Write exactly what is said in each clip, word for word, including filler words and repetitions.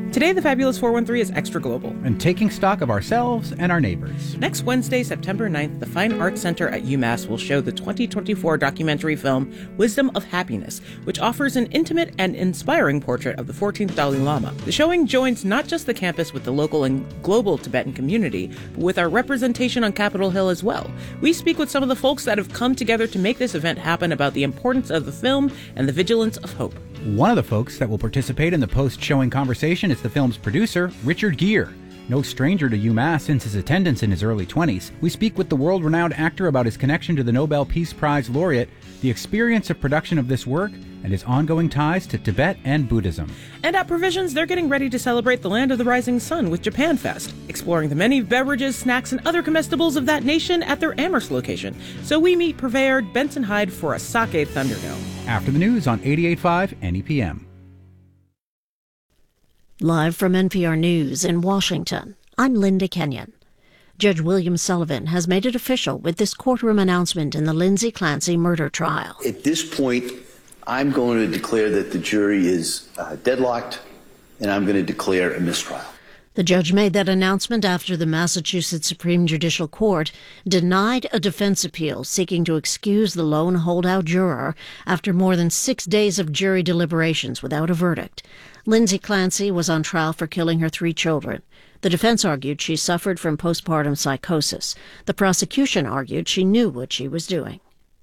Today, the Fabulous four one three is extra global and taking stock of ourselves and our neighbors. Next Wednesday, September ninth, the Fine Arts Center at UMass will show the twenty twenty-four documentary film Wisdom of Happiness, which offers an intimate and inspiring portrait of the fourteenth Dalai Lama. The showing joins not just the campus with the local and global Tibetan community, but with our representation on Capitol Hill as well. We speak with some of the folks that have come together to make this event happen about the importance of the film and the vigilance of hope. One of the folks that will participate in the post-showing conversation is the film's producer, Richard Gere. No stranger to UMass since his attendance in his early twenties, we speak with the world-renowned actor about his connection to the Nobel Peace Prize laureate, the experience of production of this work, and his ongoing ties to Tibet and Buddhism. And at Provisions, they're getting ready to celebrate the land of the rising sun with Japan Fest, exploring the many beverages, snacks, and other comestibles of that nation at their Amherst location. So we meet purveyor Benson Hyde for a Sake Thunderdome. After the news on eighty-eight point five N E P M. Live from N P R News in Washington, I'm Linda Kenyon. Judge William Sullivan has made it official with this courtroom announcement in the Lindsay Clancy murder trial. At this point, I'm going to declare that the jury is uh, deadlocked, and I'm going to declare a mistrial. The judge made that announcement after the Massachusetts Supreme Judicial Court denied a defense appeal seeking to excuse the lone holdout juror after more than six days of jury deliberations without a verdict. Lindsay Clancy was on trial for killing her three children. The defense argued she suffered from postpartum psychosis. The prosecution argued she knew what she was doing.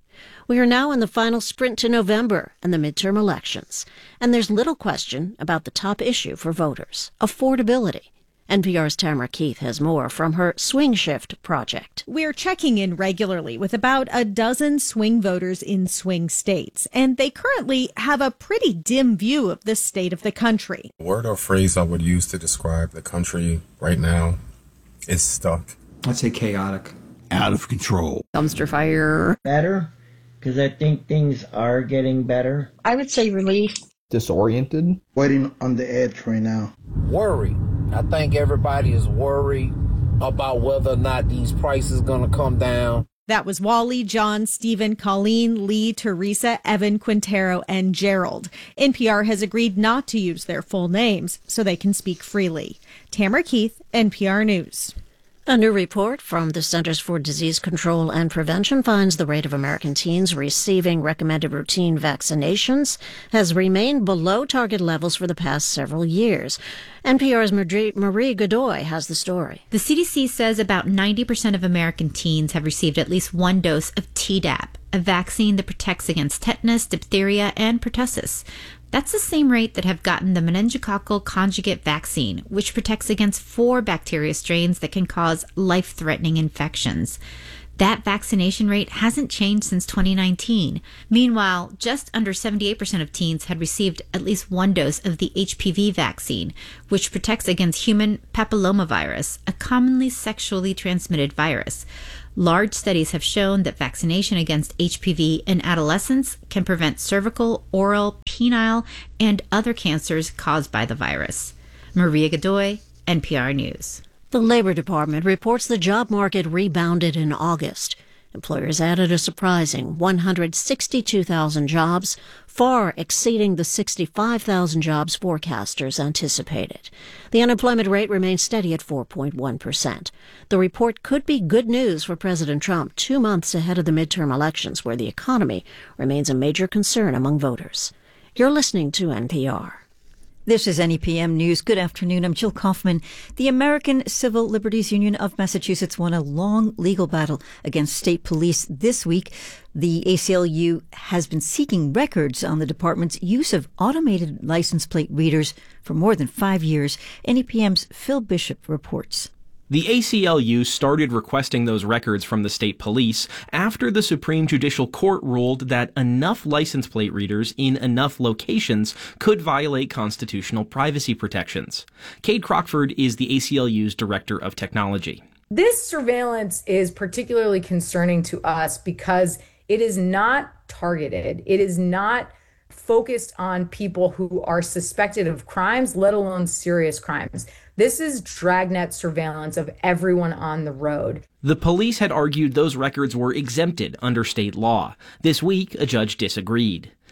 We are now in the final sprint to November and the midterm elections, and there's little question about the top issue for voters, affordability. N P R's Tamara Keith has more from her Swing Shift project. We're checking in regularly with about a dozen swing voters in swing states, and they currently have a pretty dim view of the state of the country. The word or phrase I would use to describe the country right now is stuck. I'd say chaotic. Out of control. Dumpster fire. Better, because I think things are getting better. I would say relief. Disoriented. Waiting on the edge right now. Worry. I think everybody is worried about whether or not these prices are going to come down. That was Wally, John, Stephen, Colleen, Lee, Teresa, Evan, Quintero, and Gerald. N P R has agreed not to use their full names so they can speak freely. Tamara Keith, N P R News. A new report from the Centers for Disease Control and Prevention finds the rate of American teens receiving recommended routine vaccinations has remained below target levels for the past several years. N P R's Marie Godoy has the story. The C D C says about ninety percent of American teens have received at least one dose of Tdap, a vaccine that protects against tetanus, diphtheria, and pertussis. That's the same rate that have gotten the meningococcal conjugate vaccine, which protects against four bacteria strains that can cause life-threatening infections. That vaccination rate hasn't changed since twenty nineteen. Meanwhile, just under seventy-eight percent of teens had received at least one dose of the H P V vaccine, which protects against human papillomavirus, a commonly sexually transmitted virus. Large studies have shown that vaccination against H P V in adolescents can prevent cervical, oral, penile, and other cancers caused by the virus. Maria Godoy, N P R News. The Labor Department reports the job market rebounded in August. Employers added a surprising one hundred sixty-two thousand jobs, far exceeding the sixty-five thousand jobs forecasters anticipated. The unemployment rate remains steady at four point one percent. The report could be good news for President Trump two months ahead of the midterm elections, where the economy remains a major concern among voters. You're listening to N P R. This is N E P M News. Good afternoon. I'm Jill Kaufman. The American Civil Liberties Union of Massachusetts won a long legal battle against state police this week. The A C L U has been seeking records on the department's use of automated license plate readers for more than five years. N E P M's Phil Bishop reports. The A C L U started requesting those records from the state police after the Supreme Judicial Court ruled that enough license plate readers in enough locations could violate constitutional privacy protections. Cade Crockford is the A C L U's Director of Technology. This surveillance is particularly concerning to us because it is not targeted. It is not focused on people who are suspected of crimes, let alone serious crimes. This is dragnet surveillance of everyone on the road. The police had argued those records were exempted under state law. This week, a judge disagreed.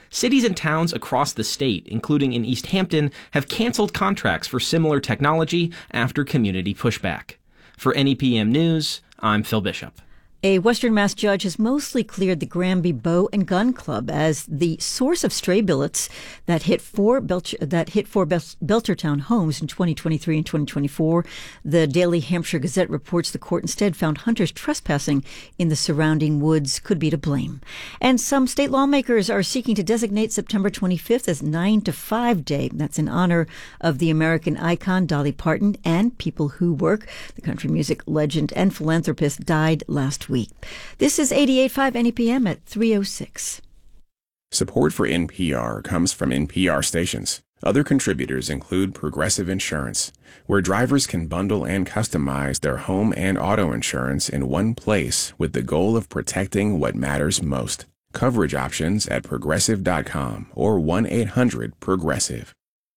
cities and towns across the state, including in East Hampton, have canceled contracts for similar technology after community pushback. For N E P M News, I'm Phil Bishop. A Western Mass judge has mostly cleared the Granby Bow and Gun Club as the source of stray bullets that hit four Belch- that hit four Bel- Belchertown homes in twenty twenty-three and twenty twenty-four. The Daily Hampshire Gazette reports the court instead found hunters trespassing in the surrounding woods could be to blame. And some state lawmakers are seeking to designate September twenty-fifth as nine to five Day. That's in honor of the American icon Dolly Parton and people who work. The country music legend and philanthropist died last week. week. This is eighty-eight point five N E P M at three oh six. Support for N P R comes from N P R stations. Other contributors include Progressive Insurance, where drivers can bundle and customize their home and auto insurance in one place with the goal of protecting what matters most. Coverage options at progressive dot com or one eight hundred progressive.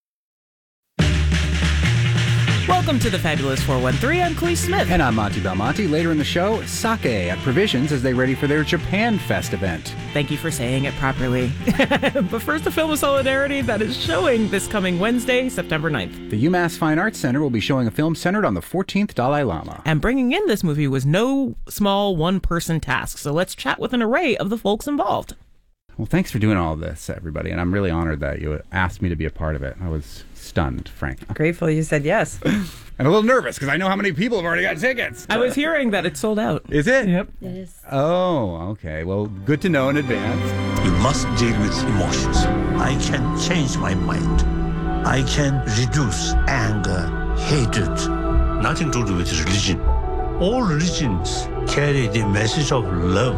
Welcome to the Fabulous four one three. I'm Clee Smith. And I'm Monty Belmonte. Later in the show, sake at Provisions as they ready for their Japan Fest event. Thank you for saying it properly. But first, the film of Solidarity that is showing this coming Wednesday, September ninth. The UMass Fine Arts Center will be showing a film centered on the fourteenth Dalai Lama. And bringing in this movie was no small one-person task, so let's chat with an array of the folks involved. Well, thanks for doing all this, everybody, and I'm really honored that you asked me to be a part of it. I was stunned, Frank. Grateful you said yes. And a little nervous because I know how many people have already got tickets. I was hearing that it's sold out. Is it? Yep. It is. Oh, okay. Well, good to know in advance. You must deal with emotions. I can change my mind. I can reduce anger, hatred. Nothing to do with religion. All religions carry the message of love,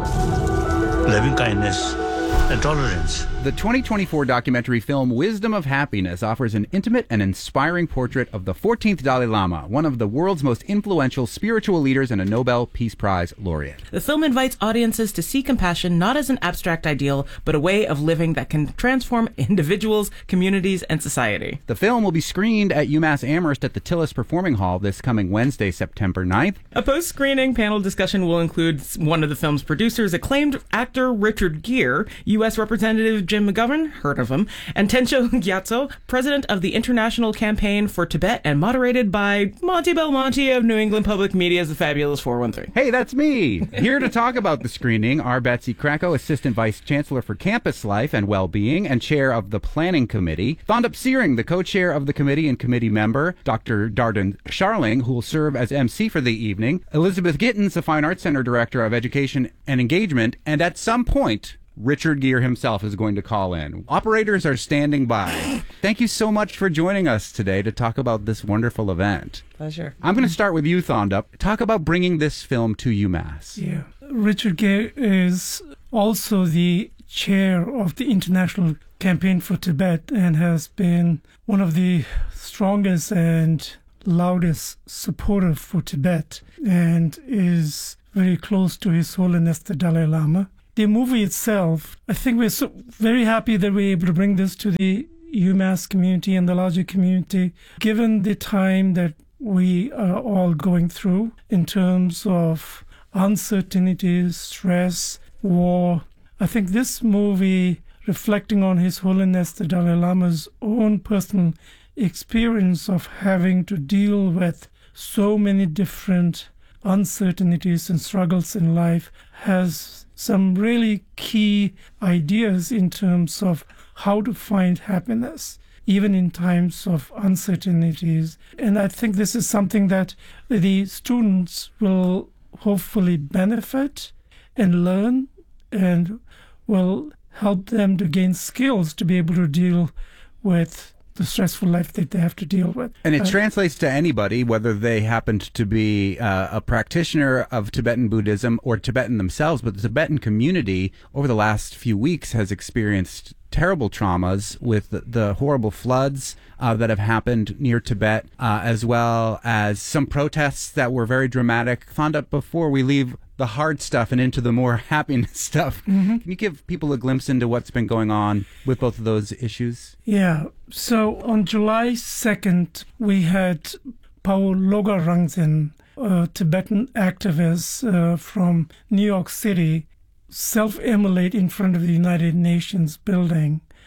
loving kindness, and tolerance. The twenty twenty-four documentary film Wisdom of Happiness offers an intimate and inspiring portrait of the fourteenth Dalai Lama, one of the world's most influential spiritual leaders and a Nobel Peace Prize laureate. The film invites audiences to see compassion not as an abstract ideal, but a way of living that can transform individuals, communities, and society. The film will be screened at UMass Amherst at the Tillis Performing Hall this coming Wednesday, September ninth. A post-screening panel discussion will include one of the film's producers, acclaimed actor Richard Gere, U S Representative Jim McGovern, heard of him, and Tencho Gyatso, president of the International Campaign for Tibet, and moderated by Monty Belmonte of New England Public Media's The Fabulous four one three. Hey, that's me! Here to talk about the screening are Betsy Krakow, Assistant Vice Chancellor for Campus Life and Wellbeing and Chair of the Planning Committee, Thondup Searing, the co-chair of the committee and committee member, Doctor Darden Sharling, who will serve as M C for the evening, Elizabeth Gittens, the Fine Arts Center Director of Education and Engagement, and at some point, Richard Gere himself is going to call in. Operators are standing by. Thank you so much for joining us today to talk about this wonderful event. Pleasure. I'm going to start with you, Thondup. Talk about bringing this film to UMass. Yeah. Richard Gere is also the chair of the International Campaign for Tibet and has been one of the strongest and loudest supporters for Tibet and is very close to His Holiness the Dalai Lama. The movie itself, I think we're so very happy that we're able to bring this to the UMass community and the larger community, given the time that we are all going through in terms of uncertainties, stress, war. I think this movie, reflecting on His Holiness the Dalai Lama's own personal experience of having to deal with so many different uncertainties and struggles in life, has some really key ideas in terms of how to find happiness, even in times of uncertainties. And I think this is something that the students will hopefully benefit and learn and will help them to gain skills to be able to deal with the stressful life that they have to deal with. And it uh, translates to anybody, whether they happened to be uh, a practitioner of Tibetan Buddhism or Tibetan themselves, but the Tibetan community over the last few weeks has experienced terrible traumas with the, the horrible floods uh, that have happened near Tibet, uh, as well as some protests that were very dramatic. Thondup, before we leave the hard stuff and into the more happiness stuff, mm-hmm. Can you give people a glimpse into what's been going on with both of those issues? Yeah. So on July second, we had Paul Logarangzen, a Tibetan activist uh, from New York City, self-immolate in front of the United Nations building.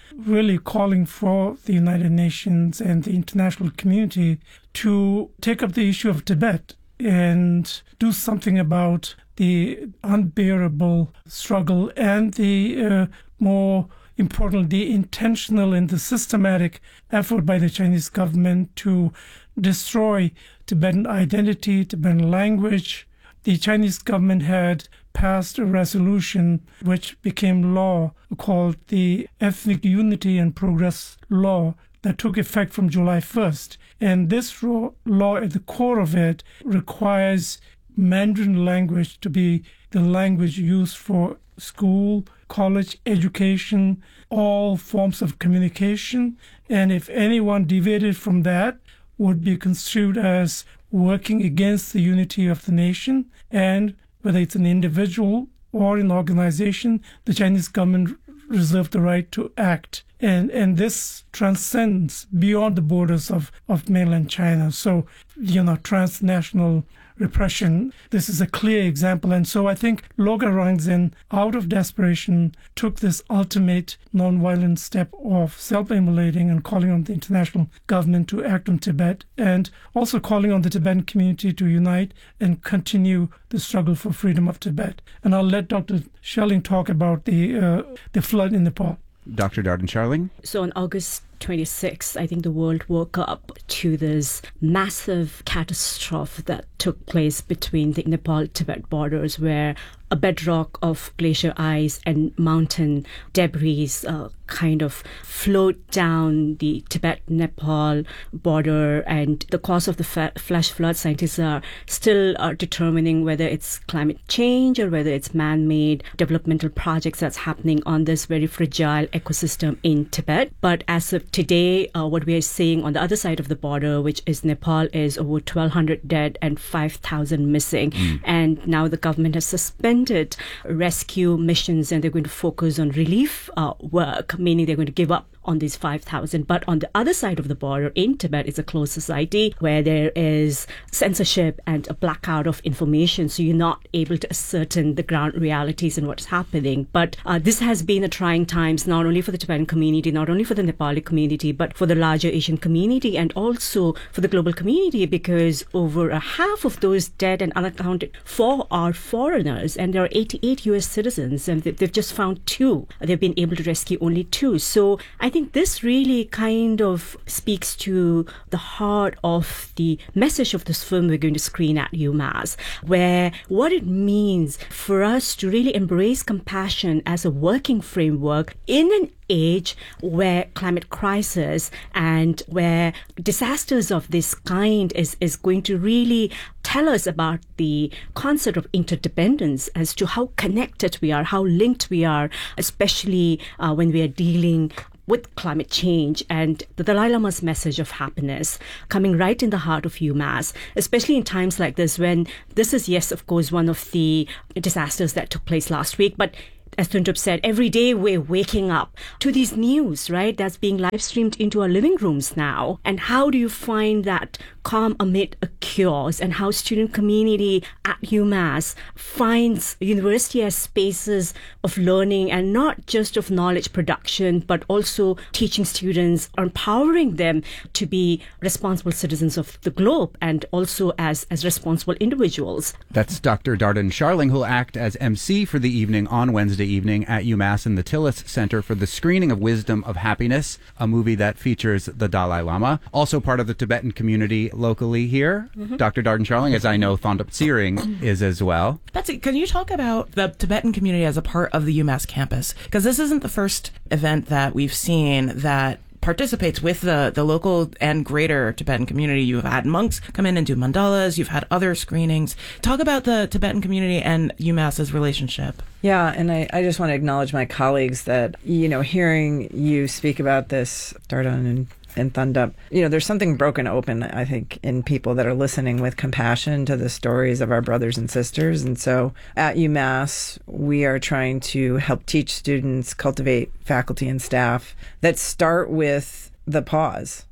really calling for the United Nations and the international community to take up the issue of Tibet and do something about the unbearable struggle and the uh, more importantly, the intentional and the systematic effort by the Chinese government to destroy Tibetan identity, Tibetan language. The Chinese government had passed a resolution which became law called the Ethnic Unity and Progress Law that took effect from July first. And this law at the core of it requires Mandarin language to be the language used for school, college, education, all forms of communication. And if anyone deviated from that, would be construed as working against the unity of the nation. And whether it's an individual or an organization, the Chinese government reserved the right to act. And and this transcends beyond the borders of, of mainland China. So, you know, transnational repression. This is a clear example. And so I think Logha Rangzin, out of desperation, took this ultimate nonviolent step of self-immolating and calling on the international government to act on Tibet, and also calling on the Tibetan community to unite and continue the struggle for freedom of Tibet. And I'll let Doctor Sharling talk about the uh, the flood in Nepal. Doctor Darden Sharling? So on August twenty-sixth, I think the world woke up to this massive catastrophe that took place between the Nepal-Tibet borders, where a bedrock of glacier ice and mountain debris uh, kind of flowed down the Tibet-Nepal border. And the cause of the fa- flash flood, scientists are still uh, determining whether it's climate change or whether it's man-made developmental projects that's happening on this very fragile ecosystem in Tibet. But as of today, uh, what we are seeing on the other side of the border, which is Nepal, is over twelve hundred dead and five thousand missing. Mm. And now the government has suspended rescue missions, and they're going to focus on relief uh, work, meaning they're going to give up on these five thousand. But on the other side of the border in Tibet is a closed society where there is censorship and a blackout of information, so you're not able to ascertain the ground realities and what's happening. But uh, this has been a trying times, not only for the Tibetan community, not only for the Nepali community, but for the larger Asian community and also for the global community, because over a half of those dead and unaccounted for are foreigners, and there are eighty-eight U S citizens, and they've just found two. They've been able to rescue only two. So I think this really kind of speaks to the heart of the message of this film we're going to screen at UMass, where what it means for us to really embrace compassion as a working framework in an age where climate crisis and where disasters of this kind is, is going to really tell us about the concept of interdependence as to how connected we are, how linked we are, especially uh, when we are dealing with climate change, and the Dalai Lama's message of happiness coming right in the heart of UMass, especially in times like this, when this is, yes, of course, one of the disasters that took place last week, but as Tuntup said, every day we're waking up to these news, right, that's being live streamed into our living rooms now. And how do you find that calm amid a chaos, and how student community at UMass finds university as spaces of learning, and not just of knowledge production, but also teaching students, empowering them to be responsible citizens of the globe, and also as, as responsible individuals. That's Doctor Darden Sharling, who'll act as M C for the evening on Wednesday evening at UMass in the Tillis Center for the screening of Wisdom of Happiness, a movie that features the Dalai Lama. Also part of the Tibetan community locally here. Mm-hmm. Doctor Darden Sharling, as I know Thondup Tsering is as well. Betsy, can you talk about the Tibetan community as a part of the UMass campus? Because this isn't the first event that we've seen that participates with the, the local and greater Tibetan community. You've had monks come in and do mandalas. You've had other screenings. Talk about the Tibetan community and UMass's relationship. Yeah, and I, I just want to acknowledge my colleagues that, you know, hearing you speak about this, Darden and and Thondup, you know, there's something broken open, I think, in people that are listening with compassion to the stories of our brothers and sisters. And so at UMass, we are trying to help teach students, cultivate faculty and staff that start with the pause.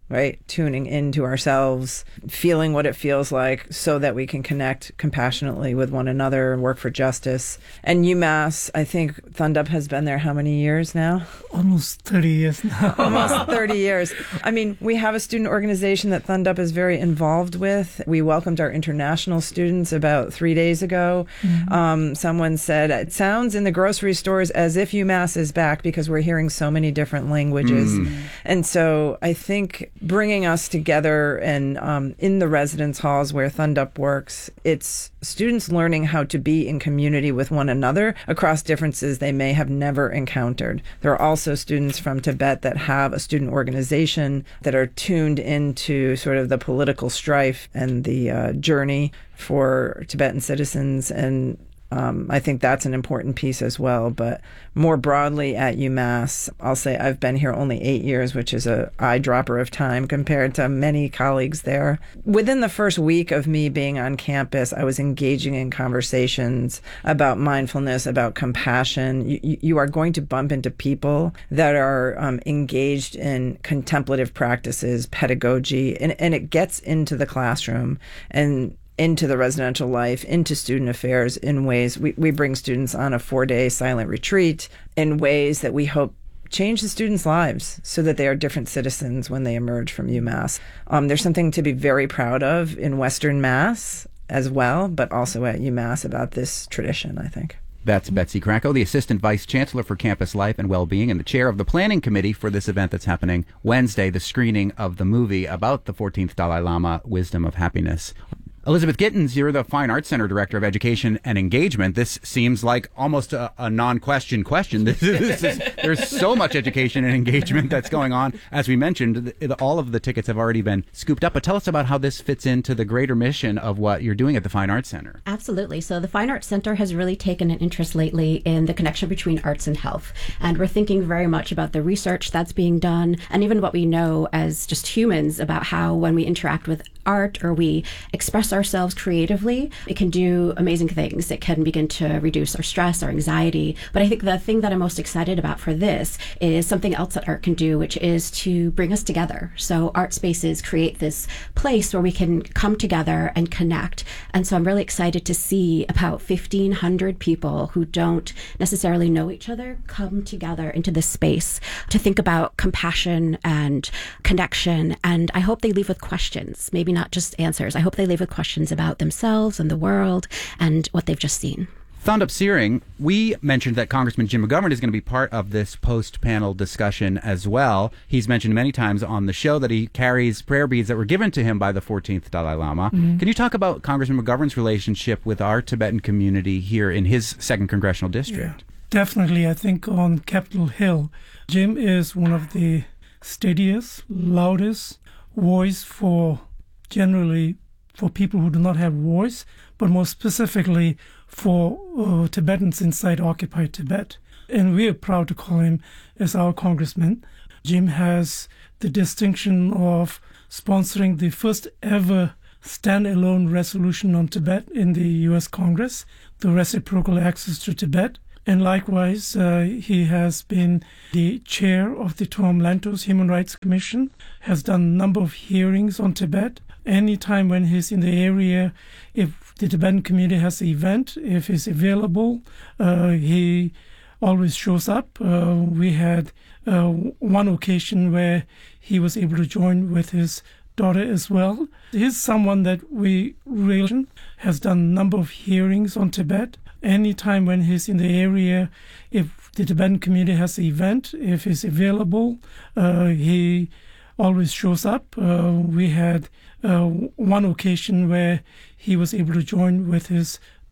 right? Tuning into ourselves, feeling what it feels like so that we can connect compassionately with one another and work for justice. And UMass, I think Thundup has been there how many years now? Almost thirty years now. Almost thirty years. I mean, we have a student organization that Thundup is very involved with. We welcomed our international students about three days ago. Mm-hmm. Um, someone said, it sounds in the grocery stores as if UMass is back because we're hearing so many different languages. Mm. And so I think bringing us together and um, in the residence halls where Thundup works, it's students learning how to be in community with one another across differences they may have never encountered. There are also students from Tibet that have a student organization that are tuned into sort of the political strife and the uh, journey for Tibetan citizens, and Um, I think that's an important piece as well. But more broadly at UMass, I'll say I've been here only eight years, which is a eyedropper of time compared to many colleagues there. Within the first week of me being on campus, I was engaging in conversations about mindfulness, about compassion. You, you are going to bump into people that are um, engaged in contemplative practices, pedagogy, and, and it gets into the classroom and into the residential life, into student affairs in ways. We, we bring students on a four-day silent retreat in ways that we hope change the students' lives so that they are different citizens when they emerge from UMass. Um, there's something to be very proud of in Western Mass as well, but also at UMass about this tradition, I think. That's Betsy Kracko, the Assistant Vice Chancellor for Campus Life and Wellbeing and the Chair of the Planning Committee for this event that's happening Wednesday, the screening of the movie about the fourteenth Dalai Lama, Wisdom of Happiness. Elizabeth Gittens, you're the Fine Arts Center Director of Education and Engagement. This seems like almost a, a non-question question. This is, this is, there's so much education and engagement that's going on. As we mentioned, the, all of the tickets have already been scooped up. But tell us about how this fits into the greater mission of what you're doing at the Fine Arts Center. Absolutely. So the Fine Arts Center has really taken an interest lately in the connection between arts and health. And we're thinking very much about the research that's being done and even what we know as just humans about how when we interact with art or we express ourselves creatively, it can do amazing things. It can begin to reduce our stress, our anxiety. But I think the thing that I'm most excited about for this is something else that art can do, which is to bring us together. So art spaces create this place where we can come together and connect. And so I'm really excited to see about fifteen hundred people who don't necessarily know each other come together into this space to think about compassion and connection. And I hope they leave with questions, maybe not just answers. I hope they leave with questions about themselves and the world and what they've just seen. Thundup Searing, we mentioned that Congressman Jim McGovern is going to be part of this post-panel discussion as well. He's mentioned many times on the show that he carries prayer beads that were given to him by the fourteenth Dalai Lama. Mm-hmm. Can you talk about Congressman McGovern's relationship with our Tibetan community here in his second congressional district? Yeah, definitely. I think on Capitol Hill, Jim is one of the steadiest, loudest voice for generally for people who do not have voice, but more specifically for uh, Tibetans inside occupied Tibet. And we are proud to call him as our congressman. Jim has the distinction of sponsoring the first ever standalone resolution on Tibet in the U S Congress, the Reciprocal Access to Tibet. And likewise, uh, he has been the chair of the Tom Lantos Human Rights Commission, has done a number of hearings on Tibet. Anytime when he's in the area, if the Tibetan community has an event, if he's available, uh, he always shows up. Uh, we had uh, one occasion where he was able to join with his daughter as well. He's someone that we really has done a number of hearings on Tibet. Anytime when he's in the area, if the Tibetan community has an event, if he's available, uh, he always shows up. Uh, we had uh, one occasion where he was able to join with his